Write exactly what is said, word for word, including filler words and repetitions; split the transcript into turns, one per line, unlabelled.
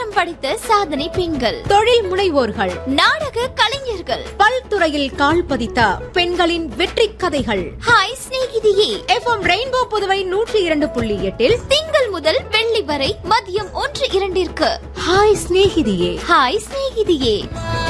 சாஸ்திரம் படித்த சாதனை பெண்கள்,
தொழில் முனைவோர்கள்,
நாடக கலைஞர்கள்,
பல்துறையில் கால் பதித்த பெண்களின் வெற்றி கதைகள்.
ஹாய் சிநேகிதியே.
எஃப்எம் ரெயின்போ புதுவை நூற்றி இரண்டு புள்ளி எட்டில்
திங்கள் முதல் வெள்ளி வரை மதியம் ஒன்று இரண்டிற்கு
ஹாய் சிநேகிதியே.
ஹாய் சிநேகிதியே.